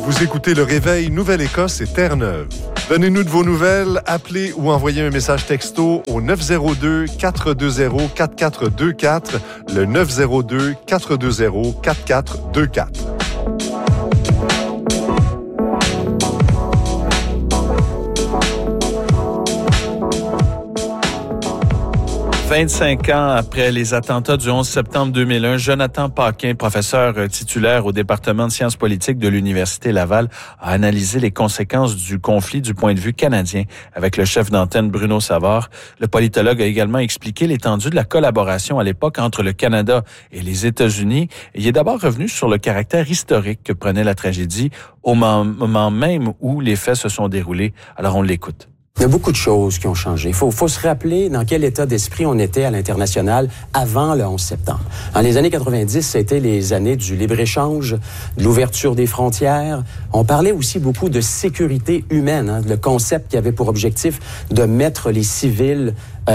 Vous écoutez Le Réveil Nouvelle-Écosse et Terre-Neuve. Donnez-nous de vos nouvelles, appelez ou envoyez un message texto au 902-420-4424, le 902-420-4424. 25 ans après les attentats du 11 septembre 2001, Jonathan Paquin, professeur titulaire au département de sciences politiques de l'Université Laval, a analysé les conséquences du conflit du point de vue canadien avec le chef d'antenne Bruno Savard. Le politologue a également expliqué l'étendue de la collaboration à l'époque entre le Canada et les États-Unis. Il est d'abord revenu sur le caractère historique que prenait la tragédie au moment même où les faits se sont déroulés. Alors on l'écoute. Il y a beaucoup de choses qui ont changé. Il faut se rappeler dans quel état d'esprit on était à l'international avant le 11 septembre. Dans les années 90, c'était les années du libre-échange, de l'ouverture des frontières. On parlait aussi beaucoup de sécurité humaine, le concept qui avait pour objectif de mettre les civils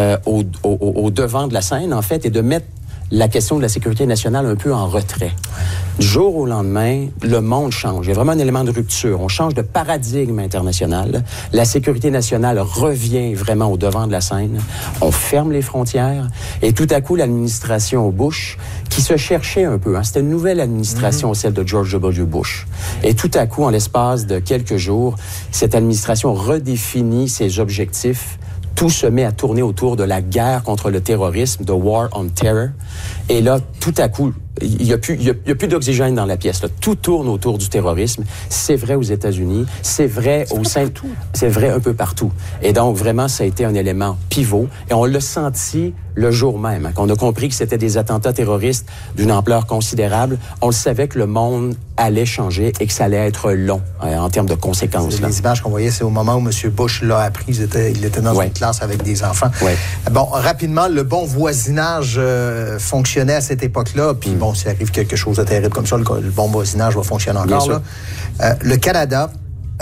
au devant de la scène, en fait, et de mettre la question de la sécurité nationale un peu en retrait. Du jour au lendemain, le monde change. Il y a vraiment un élément de rupture. On change de paradigme international. La sécurité nationale revient vraiment au devant de la scène. On ferme les frontières. Et tout à coup, l'administration Bush, qui se cherchait un peu, c'était une nouvelle administration, celle de George W. Bush. Et tout à coup, en l'espace de quelques jours, cette administration redéfinit ses objectifs. Tout se met à tourner autour de la guerre contre le terrorisme, de War on Terror. Et là, tout à coup, il y a plus d'oxygène dans la pièce. Là. Tout tourne autour du terrorisme. C'est vrai aux États-Unis, c'est vrai c'est vrai un peu partout. Et donc, vraiment, ça a été un élément pivot. Et on l'a senti le jour même, qu'on a compris que c'était des attentats terroristes d'une ampleur considérable. On le savait que le monde allait changer et que ça allait être long en termes de conséquences. Les images qu'on voyait, c'est au moment où M. Bush l'a appris. Il était dans une classe avec des enfants. Bon, rapidement, le bon voisinage fonctionnait à cette époque-là. Puis bon, s'il arrive quelque chose de terrible comme ça, le bon voisinage va fonctionner encore. Là. Le Canada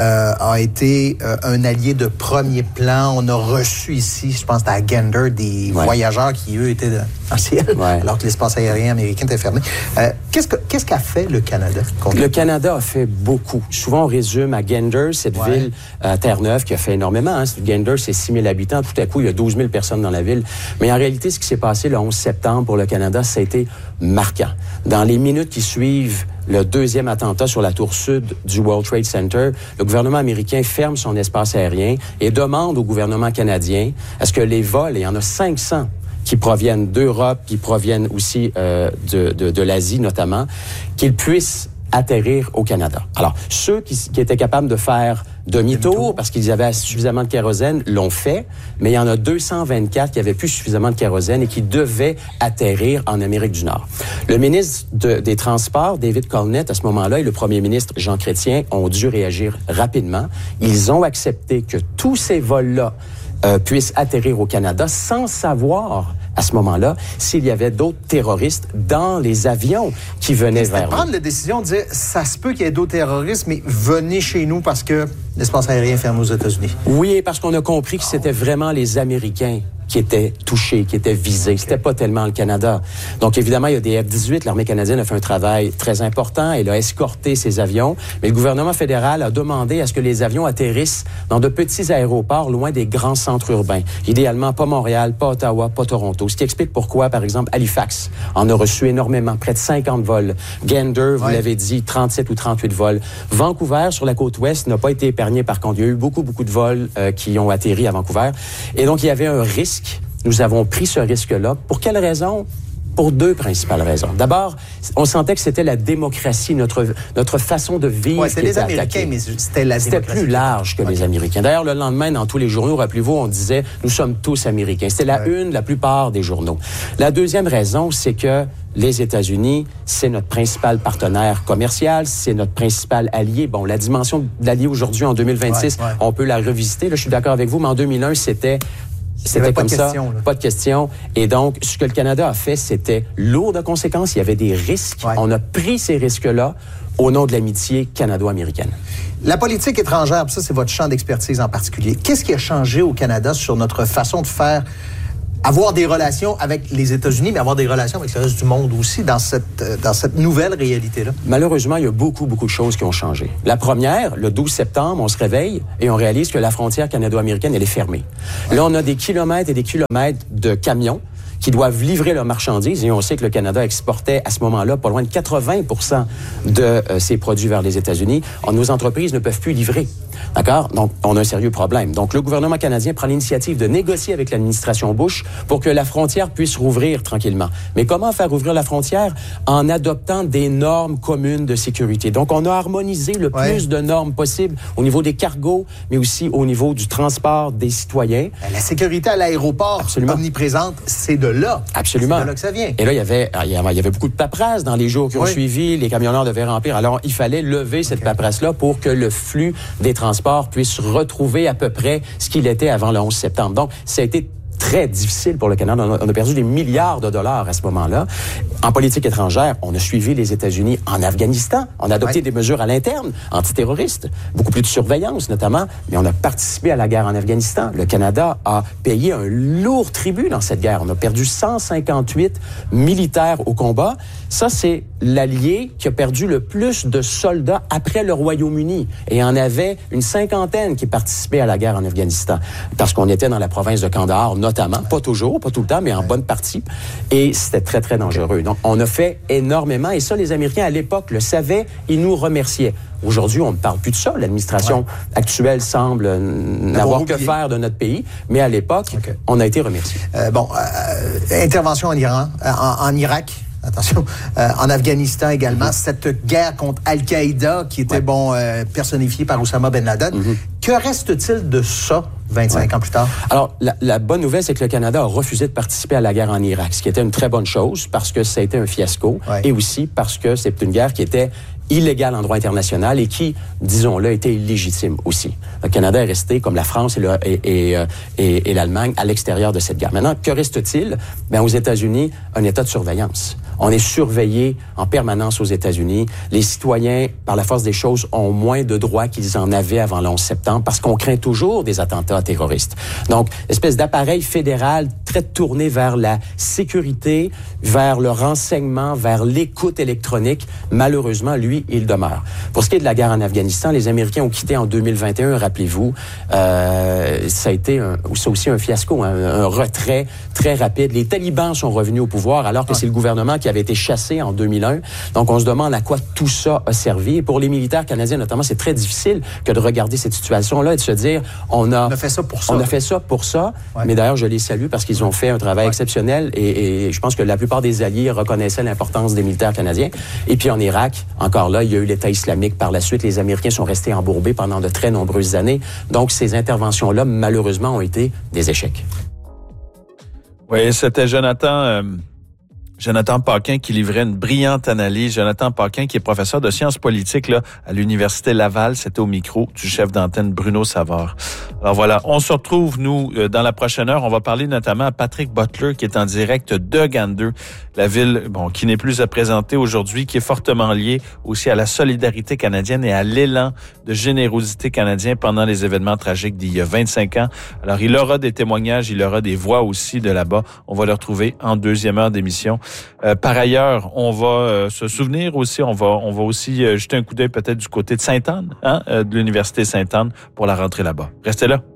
a été un allié de premier plan. On a reçu ici, je pense, à Gander, des voyageurs qui, eux, étaient dans le ciel, alors que l'espace aérien américain était fermé. Qu'est-ce qu'a fait le Canada? Le Canada a fait beaucoup. Souvent, on résume à Gander, cette ville à Terre-Neuve, qui a fait énormément. Gander, c'est 6 000 habitants. Tout à coup, il y a 12 000 personnes dans la ville. Mais en réalité, ce qui s'est passé le 11 septembre pour le Canada, ça a été marquant. Dans les minutes qui suivent le deuxième attentat sur la tour sud du World Trade Center, le gouvernement américain ferme son espace aérien et demande au gouvernement canadien à ce que les vols, et il y en a 500 qui proviennent d'Europe, qui proviennent aussi de l'Asie notamment, qu'ils puissent atterrir au Canada. Alors, ceux qui étaient capables de faire demi-tour parce qu'ils avaient suffisamment de kérosène l'ont fait, mais il y en a 224 qui avaient plus suffisamment de kérosène et qui devaient atterrir en Amérique du Nord. Le ministre des Transports, David Colnett, à ce moment-là, et le premier ministre Jean Chrétien ont dû réagir rapidement. Ils ont accepté que tous ces vols-là puissent atterrir au Canada sans savoir à ce moment-là s'il y avait d'autres terroristes dans les avions qui venaient vers nous. Prendre la décision de dire, ça se peut qu'il y ait d'autres terroristes, mais venez chez nous parce que l'espace aérien ferme aux États-Unis. Oui, parce qu'on a compris que c'était vraiment les Américains qui étaient touchés, qui étaient visés. C'était pas tellement le Canada. Donc, évidemment, il y a des F-18. L'armée canadienne a fait un travail très important. Elle a escorté ces avions. Mais le gouvernement fédéral a demandé à ce que les avions atterrissent dans de petits aéroports loin des grands centres urbains. Idéalement, pas Montréal, pas Ottawa, pas Toronto. Ce qui explique pourquoi, par exemple, Halifax en a reçu énormément, près de 50 vols. Gander, vous l'avez dit, 37 ou 38 vols. Vancouver, sur la côte ouest, n'a pas été épargné, par contre. Il y a eu beaucoup de vols qui ont atterri à Vancouver. Et donc, il y avait un risque. Nous avons pris ce risque-là. Pour quelle raison? Pour deux principales raisons. D'abord, on sentait que c'était la démocratie, notre façon de vivre. Oui, c'était les Américains, mais c'était la démocratie. C'était plus large que les Américains. D'ailleurs, le lendemain, dans tous les journaux, rappelez-vous, on disait « Nous sommes tous Américains ». C'était la une de la plupart des journaux. La deuxième raison, c'est que les États-Unis, c'est notre principal partenaire commercial, c'est notre principal allié. Bon, la dimension de l'allié aujourd'hui, en 2026, on peut la revisiter. Là, je suis d'accord avec vous, mais en 2001, c'était comme ça, pas de question. Et donc, ce que le Canada a fait, c'était lourd de conséquences. Il y avait des risques. On a pris ces risques-là au nom de l'amitié canado-américaine. La politique étrangère, ça, c'est votre champ d'expertise en particulier. Qu'est-ce qui a changé au Canada sur notre façon de faire avoir des relations avec les États-Unis, mais avoir des relations avec le reste du monde aussi dans cette nouvelle réalité-là? Malheureusement, il y a beaucoup de choses qui ont changé. La première, le 12 septembre, on se réveille et on réalise que la frontière canado-américaine, elle est fermée. Là, on a des kilomètres et des kilomètres de camions qui doivent livrer leurs marchandises. Et on sait que le Canada exportait à ce moment-là pas loin de 80% de ses produits vers les États-Unis. Nos entreprises ne peuvent plus livrer. D'accord? Donc, on a un sérieux problème. Donc, le gouvernement canadien prend l'initiative de négocier avec l'administration Bush pour que la frontière puisse rouvrir tranquillement. Mais comment faire ouvrir la frontière? En adoptant des normes communes de sécurité. Donc, on a harmonisé le plus de normes possibles au niveau des cargos, mais aussi au niveau du transport des citoyens. La sécurité à l'aéroport, omniprésente, c'est de là. Absolument. C'est de là que ça vient. Et là, il y avait beaucoup de paperasse dans les jours qui ont suivi. Les camionneurs devaient remplir. Alors, il fallait lever cette paperasse-là pour que le flux des transports puisse retrouver à peu près ce qu'il était avant le 11 septembre. Donc, ça a été très difficile pour le Canada. On a perdu des milliards de dollars à ce moment-là. En politique étrangère, on a suivi les États-Unis en Afghanistan. On a adopté des mesures à l'interne, antiterroristes, beaucoup plus de surveillance notamment, mais on a participé à la guerre en Afghanistan. Le Canada a payé un lourd tribut dans cette guerre. On a perdu 158 militaires au combat. Ça, c'est l'allié qui a perdu le plus de soldats après le Royaume-Uni. Et il y en avait une cinquantaine qui participaient à la guerre en Afghanistan. Parce qu'on était dans la province de Kandahar, notamment, pas toujours, pas tout le temps, mais en bonne partie. Et c'était très, très dangereux. Donc, on a fait énormément. Et ça, les Américains, à l'époque, le savaient. Ils nous remerciaient. Aujourd'hui, on ne parle plus de ça. L'administration actuelle semble n'avoir que faire de notre pays. Mais à l'époque, on a été remerciés. Intervention en Iran, en Irak. Attention, en Afghanistan également, cette guerre contre Al-Qaïda qui était personnifiée par Oussama Ben Laden. Que reste-t-il de ça 25 ans plus tard? Alors, la bonne nouvelle, c'est que le Canada a refusé de participer à la guerre en Irak, ce qui était une très bonne chose parce que ça a été un fiasco et aussi parce que c'est une guerre qui était illégale en droit international et qui, disons-le, était illégitime aussi. Le Canada est resté, comme la France et l'Allemagne, à l'extérieur de cette guerre. Maintenant, que reste-t-il? Bien, aux États-Unis, un état de surveillance. On est surveillé en permanence aux États-Unis. Les citoyens, par la force des choses, ont moins de droits qu'ils en avaient avant le 11 septembre parce qu'on craint toujours des attentats terroristes. Donc, espèce d'appareil fédéral très tourné vers la sécurité, vers le renseignement, vers l'écoute électronique. Malheureusement, lui, il demeure. Pour ce qui est de la guerre en Afghanistan, les Américains ont quitté en 2021, rappelez-vous. Ça a été aussi un fiasco, un retrait très rapide. Les talibans sont revenus au pouvoir alors que c'est le gouvernement qui avait été chassé en 2001. Donc, on se demande à quoi tout ça a servi. Et pour les militaires canadiens, notamment, c'est très difficile que de regarder cette situation-là et de se dire, on a fait ça pour ça. On a fait ça pour ça. Ouais. Mais d'ailleurs, je les salue parce qu'ils ont fait un travail exceptionnel et je pense que la plupart des alliés reconnaissaient l'importance des militaires canadiens. Et puis en Irak, encore là, il y a eu l'État islamique par la suite. Les Américains sont restés embourbés pendant de très nombreuses années. Donc, ces interventions-là, malheureusement, ont été des échecs. Oui, c'était Jonathan Paquin qui livrait une brillante analyse. Jonathan Paquin qui est professeur de sciences politiques là, à l'Université Laval. C'était au micro du chef d'antenne Bruno Savard. Alors voilà, on se retrouve, nous, dans la prochaine heure. On va parler notamment à Patrick Butler qui est en direct de Gander, la ville qui n'est plus à présenter aujourd'hui, qui est fortement liée aussi à la solidarité canadienne et à l'élan de générosité canadien pendant les événements tragiques d'il y a 25 ans. Alors, il aura des témoignages, il aura des voix aussi de là-bas. On va le retrouver en deuxième heure d'émission. Par ailleurs, on va se souvenir aussi, on va aussi jeter un coup d'œil peut-être du côté de Sainte-Anne, de l'Université Sainte-Anne pour la rentrée là-bas. Restez là.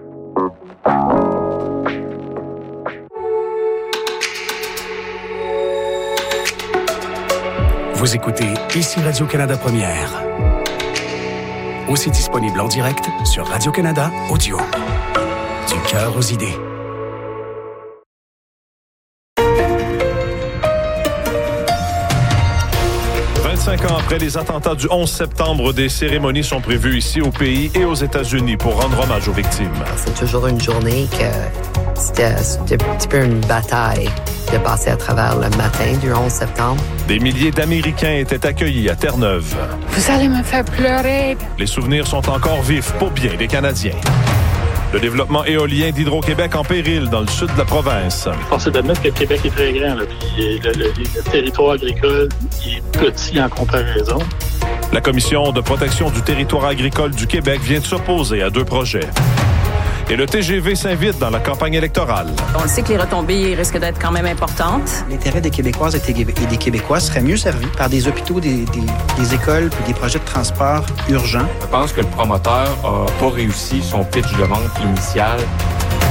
Vous écoutez ici Radio-Canada Première. Aussi disponible en direct sur Radio-Canada Audio. Du cœur aux idées. Ans après les attentats du 11 septembre, des cérémonies sont prévues ici au pays et aux États-Unis pour rendre hommage aux victimes. C'est toujours une journée que c'était un petit peu une bataille de passer à travers le matin du 11 septembre. Des milliers d'Américains étaient accueillis à Terre-Neuve. Vous allez me faire pleurer. Les souvenirs sont encore vifs pour bien des Canadiens. Le développement éolien d'Hydro-Québec en péril dans le sud de la province. Force est d'admettre que le Québec est très grand. Là, puis le territoire agricole est petit en comparaison. La Commission de protection du territoire agricole du Québec vient de s'opposer à 2 projets. Et le TGV s'invite dans la campagne électorale. On le sait que les retombées risquent d'être quand même importantes. L'intérêt des Québécoises et des Québécois serait mieux servi par des hôpitaux, des écoles puis des projets de transport urgents. Je pense que le promoteur n'a pas réussi son pitch de vente initial.